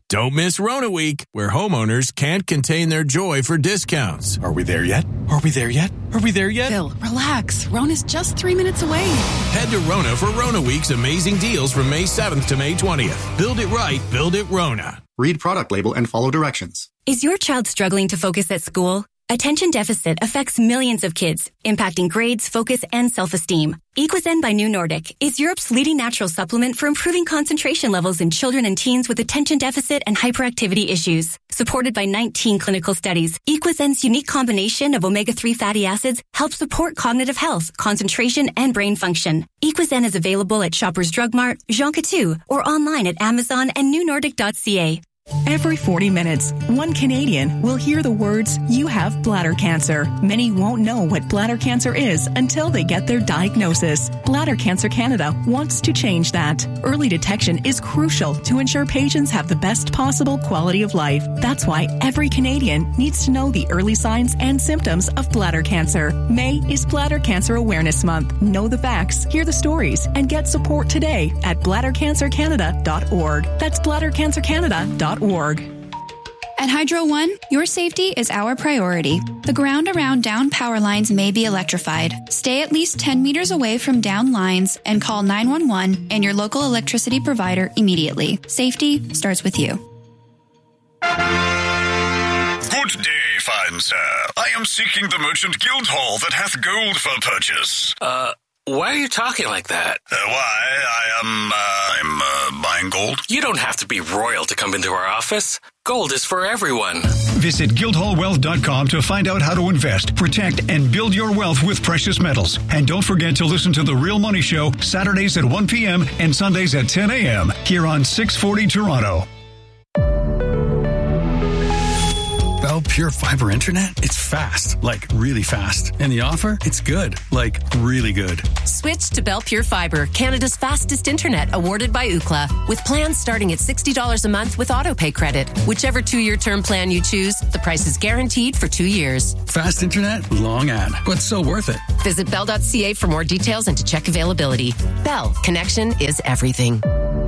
Don't miss Rona Week, where homeowners can't contain their joy for discounts. Are we there yet? Are we there yet? Are we there yet? Bill, relax. Rona's just 3 minutes away. Head to Rona for Rona Week's amazing deals from May 7th to May 20th. Build it right, build it Rona. Read product label and follow directions. Is your child struggling to focus at school? Attention deficit affects millions of kids, impacting grades, focus, and self-esteem. Equizen by New Nordic is Europe's leading natural supplement for improving concentration levels in children and teens with attention deficit and hyperactivity issues. Supported by 19 clinical studies, Equizen's unique combination of omega-3 fatty acids helps support cognitive health, concentration, and brain function. Equizen is available at Shoppers Drug Mart, Jean Coutu, or online at Amazon and newnordic.ca. Every 40 minutes, one Canadian will hear the words, "You have bladder cancer." Many won't know what bladder cancer is until they get their diagnosis. Bladder Cancer Canada wants to change that. Early detection is crucial to ensure patients have the best possible quality of life. That's why every Canadian needs to know the early signs and symptoms of bladder cancer. May is Bladder Cancer Awareness Month. Know the facts, hear the stories, and get support today at bladdercancercanada.org. That's bladdercancercanada.org. At Hydro One, your safety is our priority. The ground around down power lines may be electrified. Stay at least 10 meters away from down lines and call 911 and your local electricity provider immediately. Safety starts with you. Good day, fine sir. I am seeking the merchant guild hall that hath gold for purchase. Why are you talking like that? I'm buying gold. You don't have to be royal to come into our office. Gold is for everyone. Visit guildhallwealth.com to find out how to invest, protect, and build your wealth with precious metals. And don't forget to listen to The Real Money Show Saturdays at 1 p.m. and Sundays at 10 a.m. here on 640 Toronto. Bell Pure Fiber Internet? It's fast, like really fast. And the offer? It's good, like really good. Switch to Bell Pure Fiber, Canada's fastest internet, awarded by Ookla, with plans starting at $60 a month with autopay credit. Whichever 2-year term plan you choose, the price is guaranteed for 2 years. Fast internet? Long ad, but so worth it. Visit bell.ca for more details and to check availability. Bell, connection is everything.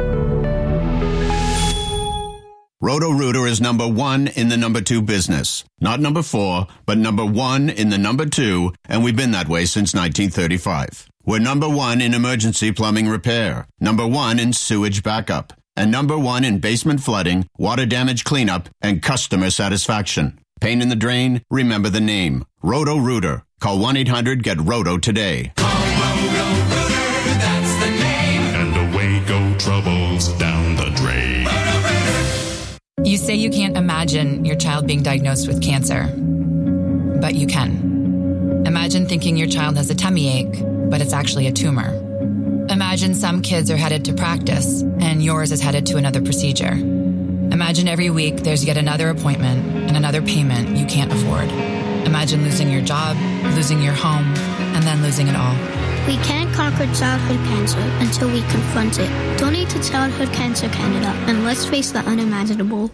Roto-Rooter is number 1 in the number 2 business. Not number 4, but number 1 in the number 2, and we've been that way since 1935. We're number 1 in emergency plumbing repair, number 1 in sewage backup, and number 1 in basement flooding, water damage cleanup, and customer satisfaction. Pain in the drain? Remember the name. Roto-Rooter. Call 1-800-GET-ROTO today. Call Roto-Rooter, that's the name. And away go troubles down the drain. You say you can't imagine your child being diagnosed with cancer, but you can. Imagine thinking your child has a tummy ache, but it's actually a tumor. Imagine some kids are headed to practice, and yours is headed to another procedure. Imagine every week there's yet another appointment and another payment you can't afford. Imagine losing your job, losing your home, and then losing it all. We can't conquer childhood cancer until we confront it. Donate to Childhood Cancer Canada, and let's face the unimaginable.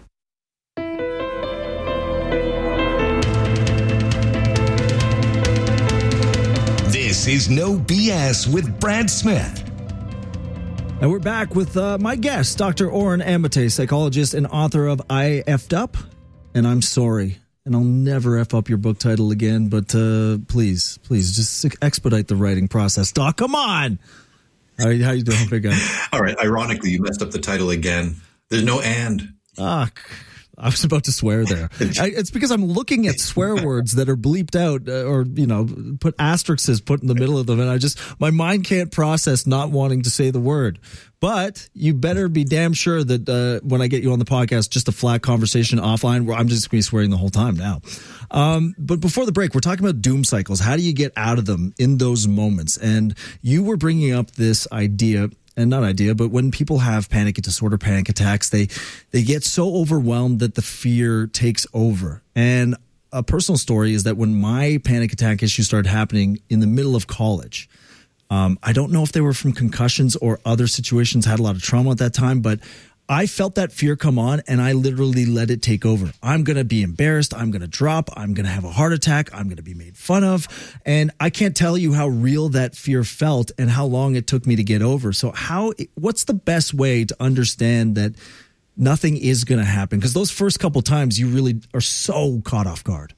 This is No BS with Brad Smith. And we're back with my guest, Dr. Oren Amate, psychologist and author of I F'd Up, and I'm Sorry. And I'll never F up your book title again, but please, just expedite the writing process. Doc, come on! How you doing, big guy? All right, ironically, you messed up the title again. There's no and. I was about to swear there. It's because I'm looking at swear words that are bleeped out or, put asterisks put in the middle of them. And my mind can't process not wanting to say the word. But you better be damn sure that when I get you on the podcast, just a flat conversation offline where I'm just going to be swearing the whole time now. But before the break, we're talking about doom cycles. How do you get out of them in those moments? And you were bringing up this idea. And not idea, but when people have panic disorder, panic attacks, they get so overwhelmed that the fear takes over. And a personal story is that when my panic attack issue started happening in the middle of college, I don't know if they were from concussions or other situations, had a lot of trauma at that time, but I felt that fear come on and I literally let it take over. I'm going to be embarrassed. I'm going to drop. I'm going to have a heart attack. I'm going to be made fun of. And I can't tell you how real that fear felt and how long it took me to get over. So what's the best way to understand that nothing is going to happen? Because those first couple times you really are so caught off guard.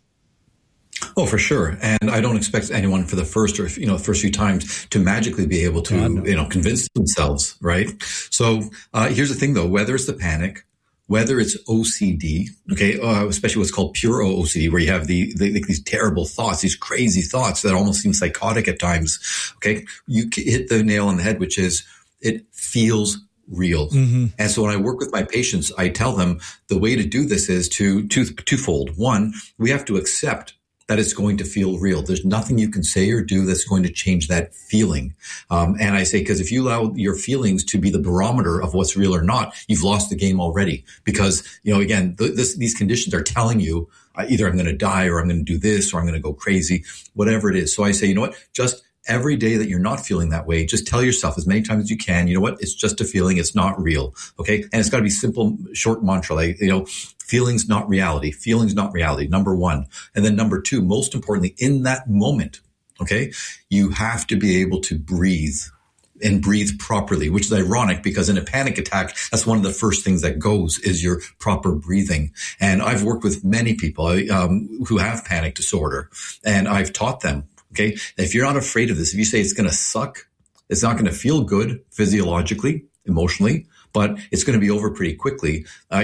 Oh, for sure. And I don't expect anyone for the first few times to magically be able to, convince themselves, right? So here's the thing, though, whether it's the panic, whether it's OCD, okay, especially what's called pure OCD, where you have these terrible thoughts, these crazy thoughts that almost seem psychotic at times, okay, you hit the nail on the head, which is it feels real. Mm-hmm. And so when I work with my patients, I tell them the way to do this is twofold. One, we have to accept that it's going to feel real. There's nothing you can say or do that's going to change that feeling. And I say, because if you allow your feelings to be the barometer of what's real or not, you've lost the game already. Because, again, these conditions are telling you either I'm going to die or I'm going to do this or I'm going to go crazy, whatever it is. So I say, you know what, just every day that you're not feeling that way, just tell yourself as many times as you can, you know what, it's just a feeling. It's not real. Okay. And it's got to be simple, short mantra, like, feelings, not reality. Feelings, not reality. Number one. And then number two, most importantly, in that moment, okay, you have to be able to breathe and breathe properly, which is ironic because in a panic attack, that's one of the first things that goes is your proper breathing. And I've worked with many people who have panic disorder, and I've taught them, okay, if you're not afraid of this, if you say it's going to suck, it's not going to feel good physiologically, emotionally, but it's going to be over pretty quickly.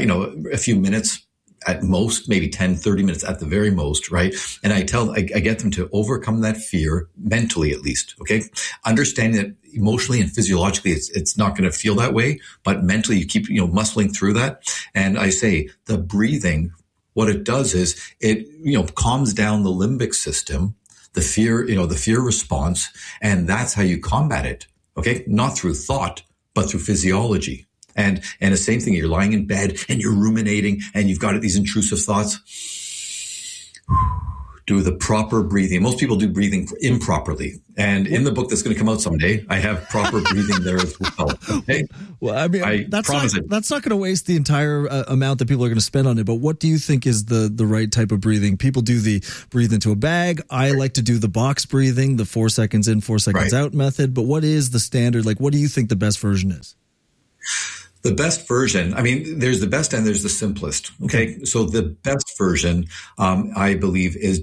A few minutes at most, maybe 10, 30 minutes at the very most, right? And I get them to overcome that fear mentally, at least, okay? Understanding that emotionally and physiologically, it's not going to feel that way, but mentally you keep, muscling through that. And I say the breathing, what it does is it, calms down the limbic system, the fear response, and that's how you combat it, okay? Not through thought, but through physiology. And the same thing, you're lying in bed and you're ruminating and you've got these intrusive thoughts. Do the proper breathing. Most people do breathing improperly. And in the book that's going to come out someday, I have proper breathing there as well. Okay? Well, I mean, that's not going to waste the entire amount that people are going to spend on it. But what do you think is the right type of breathing? People do the breathe into a bag. I like to do the box breathing, the 4 seconds in, 4 seconds out method. But what is the standard? Like, what do you think the best version is? The best version, I mean, there's the best and there's the simplest. Okay. So the best version, I believe is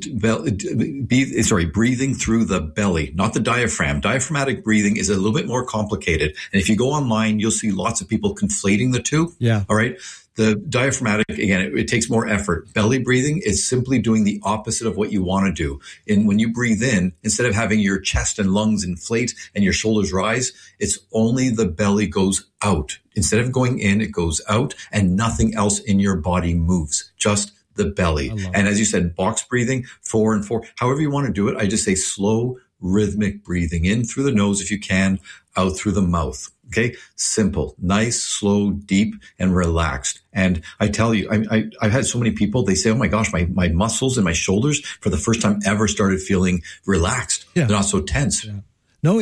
breathing through the belly, not the diaphragm. Diaphragmatic breathing is a little bit more complicated. And if you go online, you'll see lots of people conflating the two. Yeah. All right. The diaphragmatic, again, it takes more effort. Belly breathing is simply doing the opposite of what you want to do. And when you breathe in, instead of having your chest and lungs inflate and your shoulders rise, it's only the belly goes out. Instead of going in, it goes out and nothing else in your body moves, just the belly. And as you said, box breathing, 4 and 4, however you want to do it. I just say slow, rhythmic breathing in through the nose if you can, out through the mouth. Okay. Simple, nice, slow, deep, and relaxed. And I tell you, I've had so many people, they say, oh my gosh, my muscles and my shoulders for the first time ever started feeling relaxed. Yeah. They're not so tense. Yeah. No,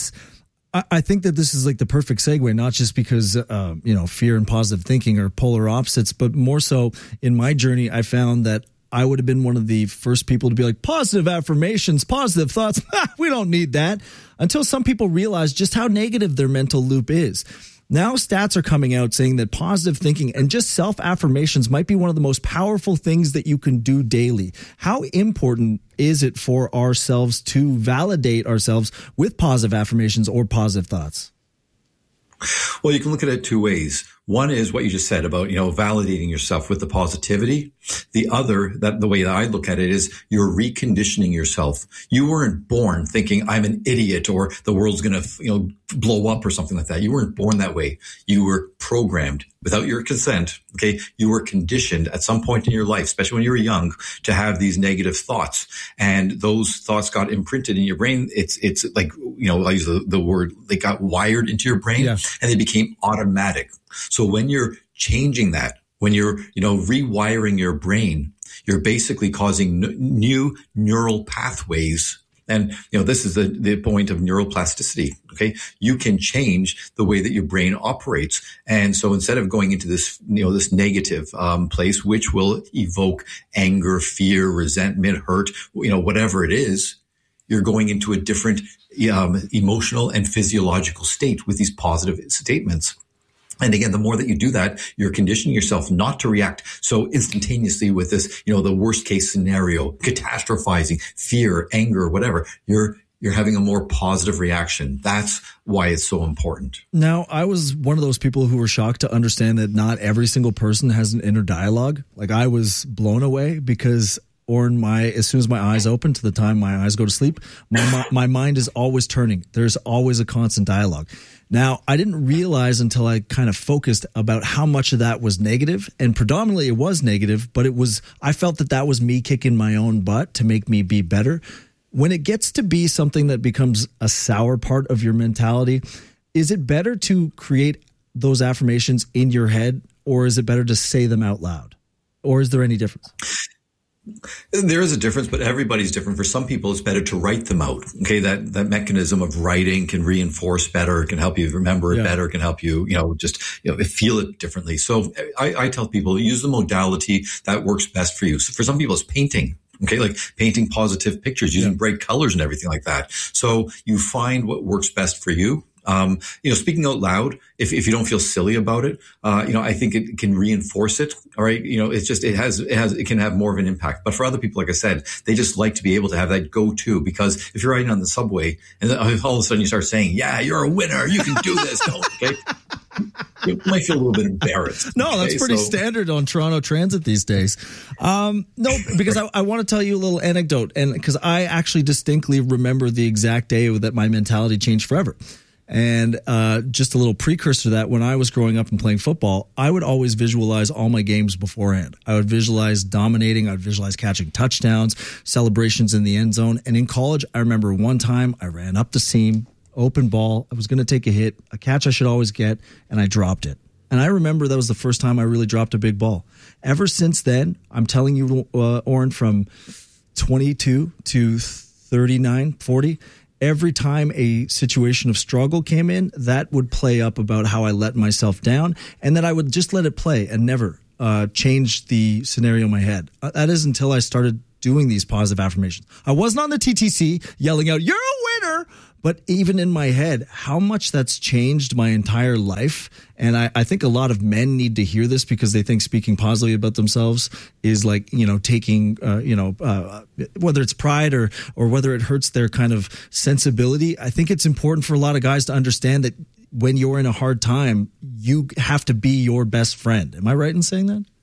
I think that this is like the perfect segue, not just because, fear and positive thinking are polar opposites, but more so in my journey, I found that I would have been one of the first people to be like, positive affirmations, positive thoughts. We don't need that, until some people realize just how negative their mental loop is. Now stats are coming out saying that positive thinking and just self-affirmations might be one of the most powerful things that you can do daily. How important is it for ourselves to validate ourselves with positive affirmations or positive thoughts? Well, you can look at it two ways. One is what you just said about, validating yourself with the positivity. The other, the way that I look at it is you're reconditioning yourself. You weren't born thinking I'm an idiot or the world's going to, blow up or something like that. You weren't born that way. You were programmed without your consent. Okay. You were conditioned at some point in your life, especially when you were young, to have these negative thoughts, and those thoughts got imprinted in your brain. It's like, I use the word, they got wired into your brain and they became automatic. So when you're changing that, when you're, rewiring your brain, you're basically causing new neural pathways. And, this is the point of neuroplasticity. Okay. You can change the way that your brain operates. And so instead of going into this, this negative, place, which will evoke anger, fear, resentment, hurt, whatever it is, you're going into a different, emotional and physiological state with these positive statements. And again, the more that you do that, you're conditioning yourself not to react so instantaneously with this, the worst case scenario, catastrophizing, fear, anger, whatever. You're having a more positive reaction. That's why it's so important. Now, I was one of those people who were shocked to understand that not every single person has an inner dialogue. Like, I was blown away because as soon as my eyes open to the time my eyes go to sleep, my mind is always turning. There's always a constant dialogue. Now, I didn't realize until I kind of focused about how much of that was negative, and predominantly it was negative, but I felt that was me kicking my own butt to make me be better. When it gets to be something that becomes a sour part of your mentality, is it better to create those affirmations in your head, or is it better to say them out loud? Or is there any difference? There is a difference, but everybody's different. For some people, it's better to write them out. Okay, that mechanism of writing can reinforce better, can help you remember it better, can help you, feel it differently. So I tell people, use the modality that works best for you. So for some people, it's painting. Okay, like painting positive pictures, using bright colors and everything like that. So you find what works best for you. Speaking out loud, if you don't feel silly about it, I think it can reinforce it. All right. It can have more of an impact. But for other people, like I said, they just like to be able to have that go-to, because if you're riding on the subway and then all of a sudden you start saying, yeah, you're a winner, you can do this. Okay. You might feel a little bit embarrassed. No, that's pretty standard on Toronto Transit these days. No, because I want to tell you a little anecdote, and because I actually distinctly remember the exact day that my mentality changed forever. And just a little precursor to that, when I was growing up and playing football, I would always visualize all my games beforehand. I would visualize dominating. I would visualize catching touchdowns, celebrations in the end zone. And in college, I remember one time I ran up the seam, open ball. I was going to take a hit, a catch I should always get, and I dropped it. And I remember that was the first time I really dropped a big ball. Ever since then, I'm telling you, Oren, from 22 to 39, 40, every time a situation of struggle came in, that would play up about how I let myself down, and that I would just let it play and never change the scenario in my head. That is until I started doing these positive affirmations. I wasn't on the TTC yelling out, "You're a winner!" But even in my head, how much that's changed my entire life. And I think a lot of men need to hear this, because they think speaking positively about themselves is like, taking, whether it's pride or whether it hurts their kind of sensibility. I think it's important for a lot of guys to understand that when you're in a hard time, you have to be your best friend. Am I right in saying that?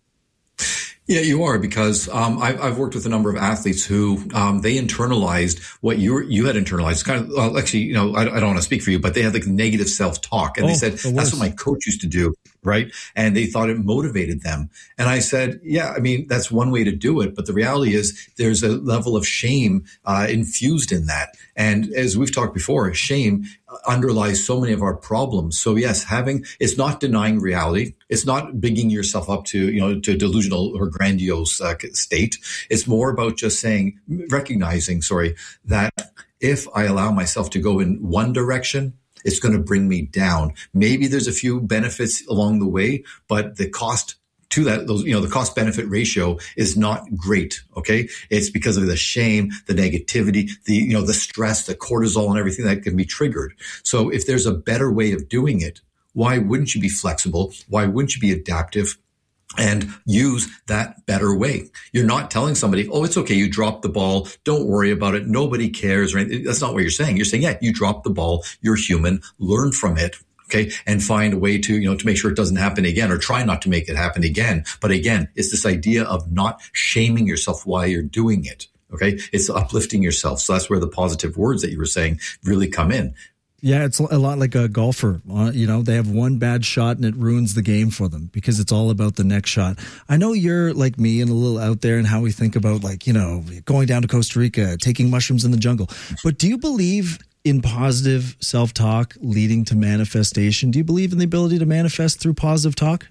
Yeah, you are, because I've worked with a number of athletes who they internalized what you had internalized. It's kind of actually, I don't want to speak for you, but they had like negative self-talk, and they said that's what my coach used to do, right? And they thought it motivated them. And I said, yeah, I mean, that's one way to do it, but the reality is there's a level of shame infused in that. And as we've talked before, shame underlies so many of our problems. So yes, it's not denying reality. It's not bigging yourself up to, to a delusional or grandiose state. It's more about just recognizing, that if I allow myself to go in one direction, it's going to bring me down. Maybe there's a few benefits along the way, but the cost to that, the cost benefit ratio is not great. Okay. It's because of the shame, the negativity, the stress, the cortisol and everything that can be triggered. So if there's a better way of doing it, why wouldn't you be flexible? Why wouldn't you be adaptive and use that better way? You're not telling somebody, oh, it's okay, you dropped the ball, don't worry about it, nobody cares. Right? That's not what you're saying. You're saying, yeah, you dropped the ball, you're human, learn from it. Okay. And find a way to, to make sure it doesn't happen again, or try not to make it happen again. But again, it's this idea of not shaming yourself while you're doing it. Okay. It's uplifting yourself. So that's where the positive words that you were saying really come in. Yeah, it's a lot like a golfer. They have one bad shot and it ruins the game for them, because it's all about the next shot. I know you're like me and a little out there in how we think about, going down to Costa Rica, taking mushrooms in the jungle. But do you believe in positive self-talk leading to manifestation? Do you believe in the ability to manifest through positive talk?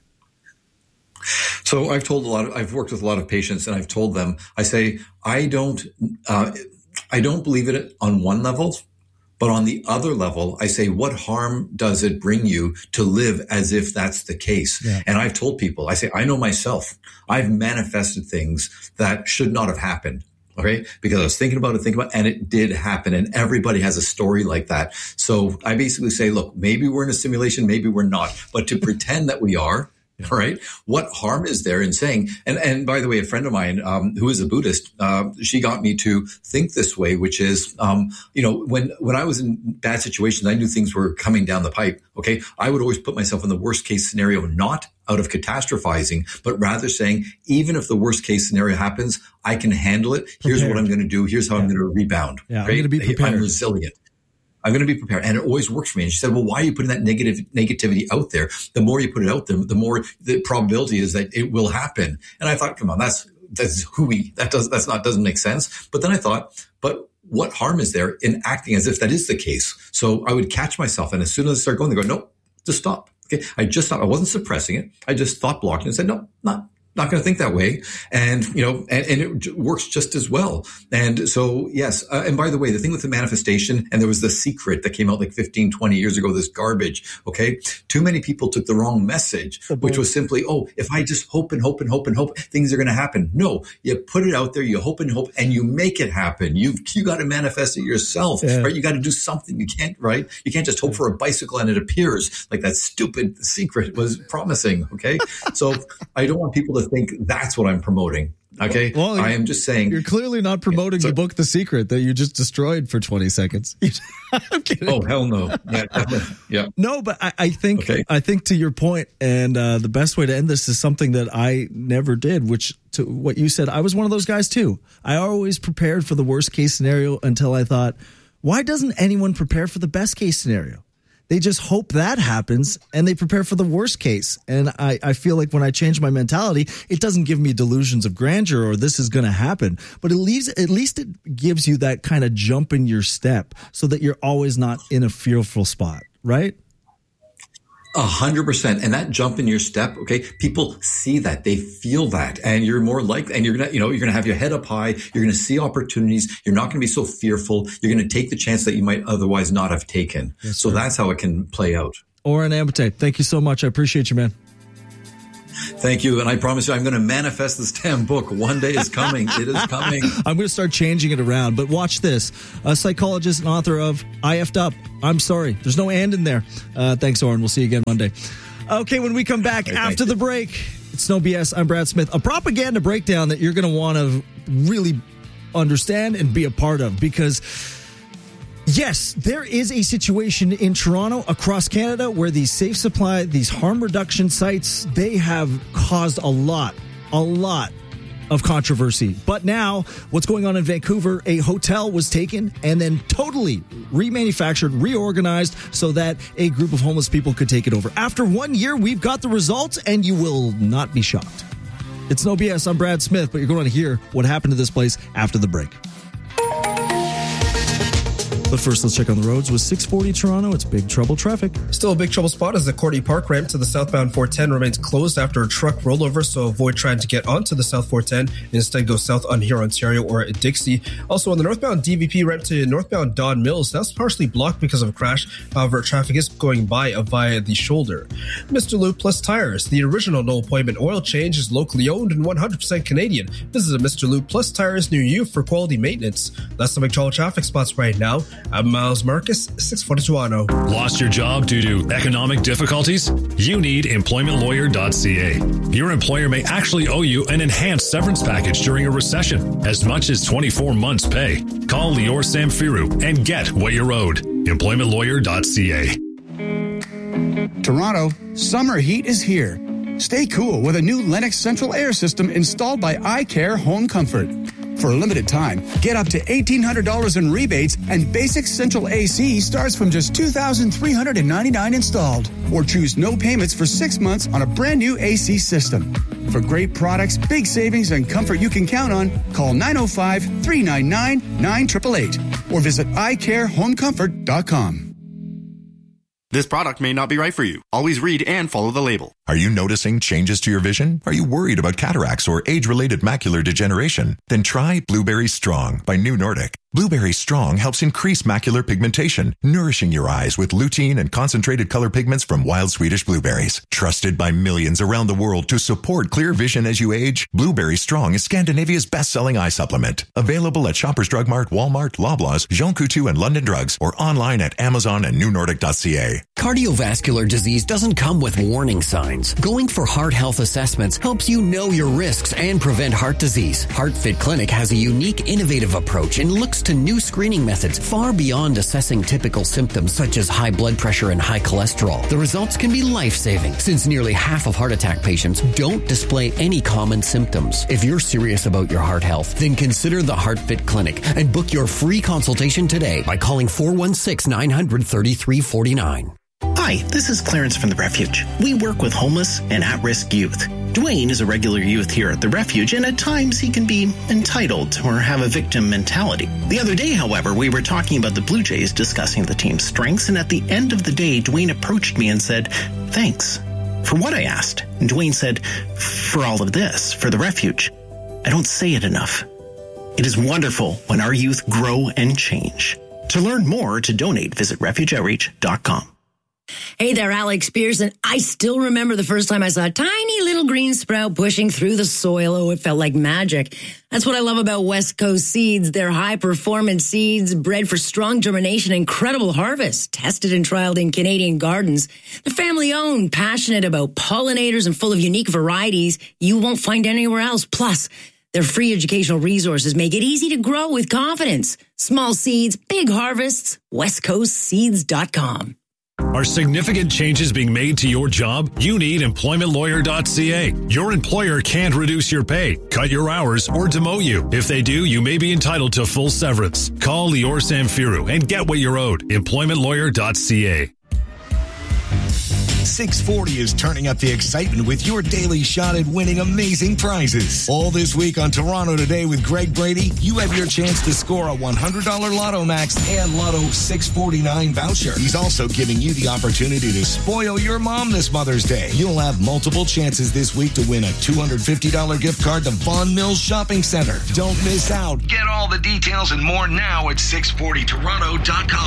So I've worked with a lot of patients, and I've told them, I say, I don't believe it on one level. But on the other level, I say, what harm does it bring you to live as if that's the case? Yeah. And I've told people, I say, I know myself, I've manifested things that should not have happened. Okay. Because I was thinking about it, and it did happen. And everybody has a story like that. So I basically say, look, maybe we're in a simulation, maybe we're not, but to pretend that we are, right? What harm is there in saying, and by the way, a friend of mine, who is a Buddhist, she got me to think this way, which is, when I was in bad situations, I knew things were coming down the pipe. Okay. I would always put myself in the worst case scenario, not out of catastrophizing, but rather saying, even if the worst case scenario happens, I can handle it. Here's what I'm going to do. Here's how I'm going to rebound. Yeah, right? I'm going to be prepared. I'm resilient. I'm going to be prepared. And it always works for me. And she said, well, why are you putting that negativity out there? The more you put it out there, the more the probability is that it will happen. And I thought, come on, that's hooey. Doesn't make sense. But then I thought, but what harm is there in acting as if that is the case? So I would catch myself. And as soon as I start going, they go, no, just stop. Okay. I just stopped. I wasn't suppressing it. I just thought blocked it and said, no, not going to think that way. And, and it works just as well. And so, yes. And by the way, the thing with the manifestation, and there was The Secret that came out like 15, 20 years ago, this garbage. Okay. Too many people took the wrong message, which was simply, if I just hope and hope and hope and hope, things are going to happen. No, you put it out there, you hope and hope, and you make it happen. You got to manifest it yourself, right? You got to do something. You can't, right? You can't just hope for a bicycle and it appears like that stupid Secret was promising. Okay. So I don't want people to think that's what I'm promoting. Okay. Well, I am just saying. You're clearly not promoting the book, The Secret, that you just destroyed for 20 seconds. I'm kidding. Oh, hell no. Yeah, definitely. Yeah. No, but I think to your point, and the best way to end this is something that I never did, which to what you said, I was one of those guys too. I always prepared for the worst case scenario until I thought, why doesn't anyone prepare for the best case scenario? They just hope that happens and they prepare for the worst case. And I feel like when I change my mentality, it doesn't give me delusions of grandeur or this is going to happen, but at least it gives you that kind of jump in your step so that you're always not in a fearful spot, right? 100%. And that jump in your step, okay, people see that, they feel that, and you're more likely, and you're going to have your head up high. You're going to see opportunities. You're not going to be so fearful. You're going to take the chance that you might otherwise not have taken. Yes, so that's how it can play out. Oren Ambate, thank you so much. I appreciate you, man. Thank you. And I promise you, I'm going to manifest this damn book. One day is coming. It is coming. I'm going to start changing it around. But watch this. A psychologist and author of I F'd Up. I'm sorry. There's no and in there. Thanks, Oren. We'll see you again Monday. Okay, when we come back after the break, it's No BS. I'm Brad Smith. A propaganda breakdown that you're going to want to really understand and be a part of because... yes, there is a situation in Toronto, across Canada, where these safe supply, these harm reduction sites, they have caused a lot of controversy. But now, what's going on in Vancouver, a hotel was taken and then totally remanufactured, reorganized so that a group of homeless people could take it over. After 1 year, we've got the results, and you will not be shocked. It's No BS. I'm Brad Smith, but you're going to hear what happened to this place after the break. But first, let's check on the roads. With 640 Toronto, it's big trouble traffic. Still a big trouble spot as the Courtney Park ramp to the southbound 410 remains closed after a truck rollover, so avoid trying to get onto the south 410. Instead, go south on Huron, Ontario or Dixie. Also, on the northbound DVP ramp to northbound Don Mills, that's partially blocked because of a crash. However, traffic is going by via the shoulder. Mr. Lube Plus Tires. The original no appointment oil change is locally owned and 100% Canadian. Visit a Mr. Lube Plus Tires near you for quality maintenance. That's the big trouble traffic spots right now. I'm Miles Marcus, 640 Toronto. Lost your job due to economic difficulties? You need employmentlawyer.ca. Your employer may actually owe you an enhanced severance package during a recession, as much as 24 months' pay. Call Lior Samfiru and get what you're owed. Employmentlawyer.ca. Toronto, summer heat is here. Stay cool with a new Lennox Central Air System installed by iCare Home Comfort. For a limited time, get up to $1,800 in rebates, and basic central AC starts from just $2,399 installed. Or choose no payments for 6 months on a brand new AC system. For great products, big savings, and comfort you can count on, call 905-399-9888 or visit iCareHomeComfort.com. This product may not be right for you. Always read and follow the label. Are you noticing changes to your vision? Are you worried about cataracts or age-related macular degeneration? Then try Blueberry Strong by New Nordic. Blueberry Strong helps increase macular pigmentation, nourishing your eyes with lutein and concentrated color pigments from wild Swedish blueberries. Trusted by millions around the world to support clear vision as you age, Blueberry Strong is Scandinavia's best-selling eye supplement. Available at Shoppers Drug Mart, Walmart, Loblaws, Jean Coutu, and London Drugs, or online at Amazon and newnordic.ca. Cardiovascular disease doesn't come with warning signs. Going for heart health assessments helps you know your risks and prevent heart disease. HeartFit Clinic has a unique, innovative approach and looks to new screening methods far beyond assessing typical symptoms such as high blood pressure and high cholesterol. The results can be life-saving since nearly half of heart attack patients don't display any common symptoms. If you're serious about your heart health, then consider the HeartFit Clinic and book your free consultation today by calling 416-900-3349. Hi, this is Clarence from The Refuge. We work with homeless and at-risk youth. Dwayne is a regular youth here at The Refuge, and at times he can be entitled or have a victim mentality. The other day, however, we were talking about the Blue Jays, discussing the team's strengths, and at the end of the day, Dwayne approached me and said, "Thanks." For what, I asked? And Dwayne said, "For all of this, for The Refuge." I don't say it enough. It is wonderful when our youth grow and change. To learn more or to donate, visit refugeoutreach.com. Hey there, Alex Pearson. I still remember the first time I saw a tiny little green sprout pushing through the soil. Oh, it felt like magic. That's what I love about West Coast Seeds. They're high-performance seeds bred for strong germination, incredible harvest, tested and trialed in Canadian gardens. They're family-owned, passionate about pollinators, and full of unique varieties you won't find anywhere else. Plus, their free educational resources make it easy to grow with confidence. Small seeds, big harvests, westcoastseeds.com. Are significant changes being made to your job? You need employmentlawyer.ca. Your employer can't reduce your pay, cut your hours, or demote you. If they do, you may be entitled to full severance. Call Lior Samfiru and get what you're owed. employmentlawyer.ca. 640 is turning up the excitement with your daily shot at winning amazing prizes. All this week on Toronto Today with Greg Brady, you have your chance to score a $100 Lotto Max and Lotto 649 voucher. He's also giving you the opportunity to spoil your mom this Mother's Day. You'll have multiple chances this week to win a $250 gift card to Vaughan Mills Shopping Center. Don't miss out. Get all the details and more now at 640toronto.com.